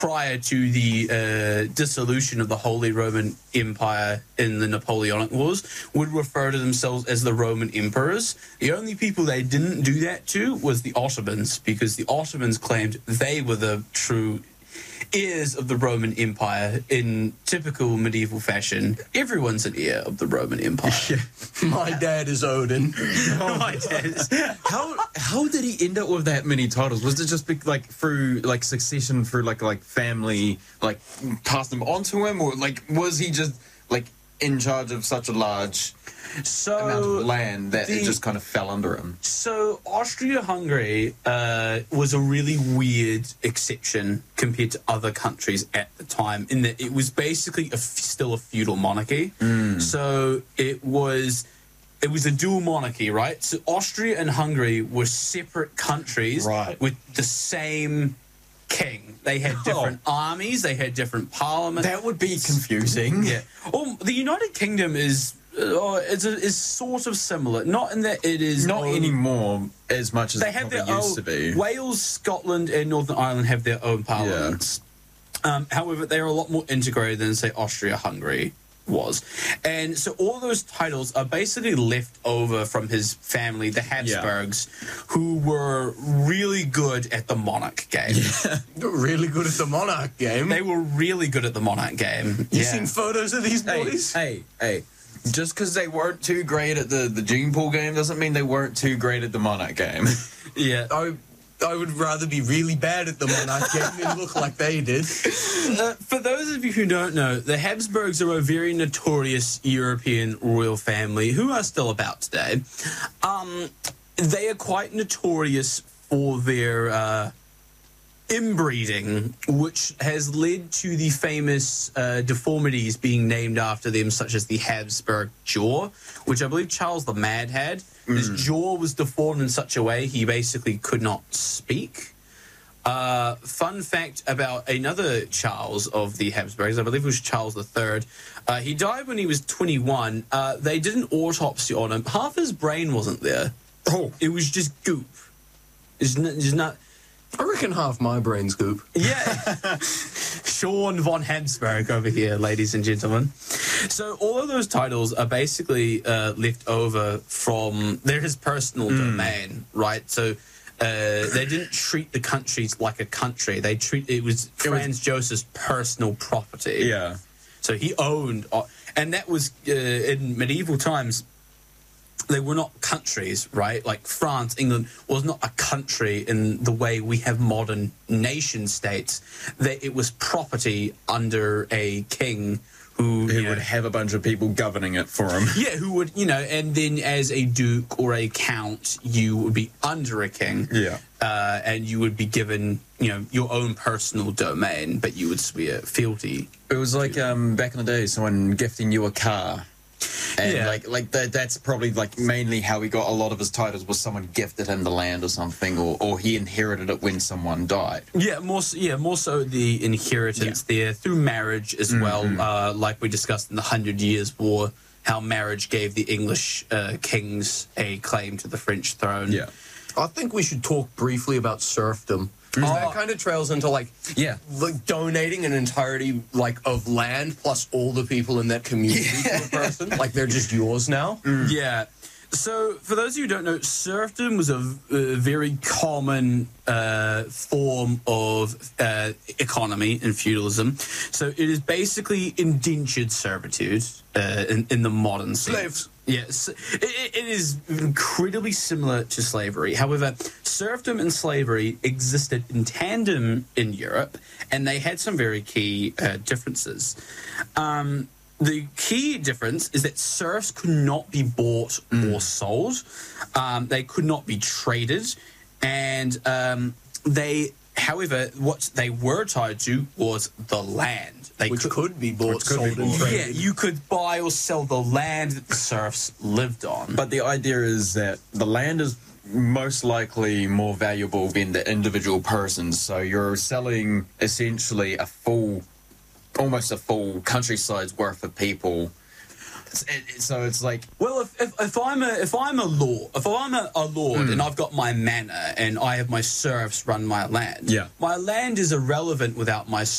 prior to the dissolution of the Holy Roman Empire in the Napoleonic Wars, would refer to themselves as the Roman emperors. The only people they didn't do that to was the Ottomans, because the Ottomans claimed they were the true heirs of the Roman Empire in typical medieval fashion. Everyone's an heir of the Roman Empire. My dad is Odin. My dad is... How did he end up with that many titles? Was it just like through like succession through like family like passed them on to him, or like was he just like in charge of such a large amount of land that it just kind of fell under him? So Austria-Hungary was a really weird exception compared to other countries at the time, in that it was basically still a feudal monarchy. So it was a dual monarchy, right? So Austria and Hungary were separate countries with the same king. They had different armies, they had different parliaments. That would be confusing. Yeah. Well, the United Kingdom is sort of similar, not in that it is not anymore as much as they have their used to be. Wales, Scotland, and Northern Ireland have their own parliaments. However, they are a lot more integrated than, say, Austria-Hungary was. And so all those titles are basically left over from his family, the Habsburgs, who were really good at the monarch game. Really good at the monarch game. They were really good at the monarch game. You seen photos of these boys? Hey. Just because they weren't too great at the gene pool game doesn't mean they weren't too great at the monarch game. Yeah. I would rather be really bad at the monarch game than look like they did. For those of you who don't know, the Habsburgs are a very notorious European royal family who are still about today. They are quite notorious for their inbreeding, which has led to the famous deformities being named after them, such as the Habsburg jaw, which I believe Charles the Mad had. His jaw was deformed in such a way he basically could not speak. Fun fact about another Charles of the Habsburgs, I believe it was Charles III. He died when he was 21. They did an autopsy on him. Half his brain wasn't there. It was just goop. It's not... I reckon half my brain's goop. Yeah. Sean von Habsburg over here, ladies and gentlemen. So all of those titles are basically left over from his personal domain, right? So they didn't treat the countries like a country. It was Franz Joseph's personal property. Yeah. So he owned, and that was in medieval times. They were not countries, right? Like France, England was not a country in the way we have modern nation states. That it was property under a king who would have a bunch of people governing it for him. Yeah, who would, and then as a duke or a count, you would be under a king. Yeah. And you would be given, your own personal domain, but you would swear fealty. It was like back in the day, someone gifting you a car. And that's probably like mainly how he got a lot of his titles, was someone gifted him the land or something, or he inherited it when someone died. Yeah, more so the inheritance there through marriage as well. Like we discussed in the 100 Years' War, how marriage gave the English kings a claim to the French throne. Yeah, I think we should talk briefly about serfdom. That kind of trails into like donating an entirety of land plus all the people in that community to a person. Like they're just yours now. Yeah. So for those of you who don't know, serfdom was a very common form of economy in feudalism. So it is basically indentured servitude in the modern sense. Slaves. Yes, it is incredibly similar to slavery. However, serfdom and slavery existed in tandem in Europe, and they had some very key differences. The key difference is that serfs could not be bought or sold. They could not be traded, and however, what they were tied to was the land. Which could be bought, sold, and traded. Yeah, you could buy or sell the land that the serfs lived on. But the idea is that the land is most likely more valuable than the individual persons. So you're selling essentially almost a full countryside's worth of people So it's like, well, if I'm a lord and I've got my manor and I have my serfs run my land, Yeah. my land is irrelevant without my